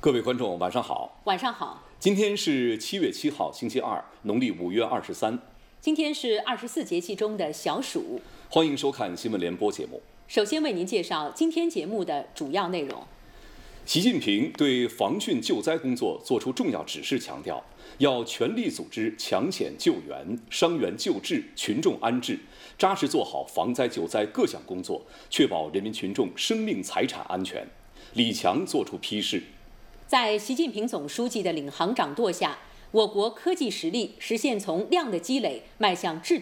各位观众，晚上好。 晚上好。 今天是7月7号，星期二，农历5月23。 今天是24节气中的小暑。 欢迎收看新闻联播节目。 首先为您介绍今天节目的主要内容。 习近平对防汛救灾工作作出重要指示，强调要全力组织抢险救援、伤员救治、群众安置，扎实做好防灾救灾各项工作，确保人民群众生命财产安全。李强作出批示。 在习近平总书记的领航掌舵下，我国科技实力实现从量的积累迈向质的